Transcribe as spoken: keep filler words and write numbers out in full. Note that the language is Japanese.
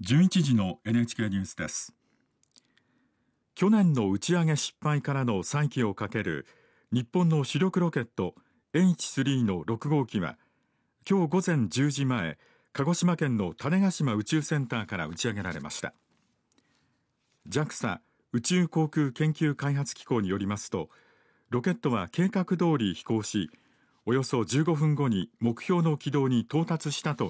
じゅういちじの エヌエイチケー ニュースです。去年の打ち上げ失敗からの再起をかける日本の主力ロケット エイチスリー のろく号機は今日午前じゅうじまえ、鹿児島県の種子島宇宙センターから打ち上げられました。 ジャクサ 宇宙航空研究開発機構によりますと、ロケットは計画通り飛行し、およそじゅうごふんごに目標の軌道に到達したと